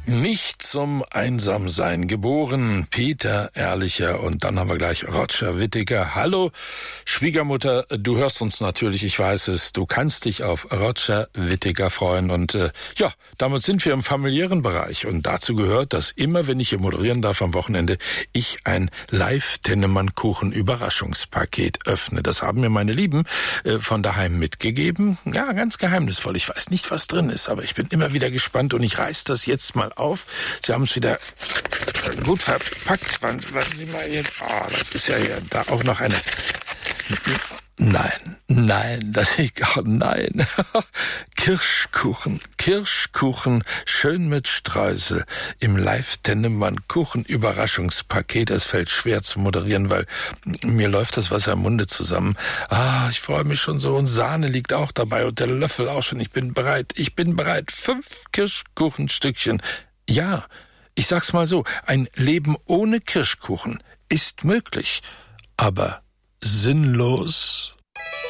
Nicht zum Einsamsein geboren, Peter Ehrlicher, und dann haben wir gleich Roger Whittaker. Hallo, Schwiegermutter, du hörst uns natürlich, ich weiß es, du kannst dich auf Roger Whittaker freuen und ja, damit sind wir im familiären Bereich und dazu gehört, dass immer, wenn ich hier moderieren darf am Wochenende, ich ein Live-Tennemann-Kuchen-Überraschungspaket öffne. Das haben mir meine Lieben von daheim mitgegeben. Ja, ganz geheimnisvoll, ich weiß nicht, was drin ist, aber ich bin immer wieder gespannt und ich reiß das jetzt mal auf. Sie haben es wieder gut verpackt. Warten Sie mal hier. Ah, das ist ja hier da auch noch eine. Nein, nein. Kirschkuchen, schön mit Streusel im Live-Tennemann-Kuchen-Überraschungspaket. Es fällt schwer zu moderieren, weil mir läuft das Wasser im Munde zusammen. Ich freue mich schon so und Sahne liegt auch dabei und der Löffel auch schon. Ich bin bereit. 5 Kirschkuchenstückchen. Ja, ich sag's mal so, ein Leben ohne Kirschkuchen ist möglich, aber sinnlos.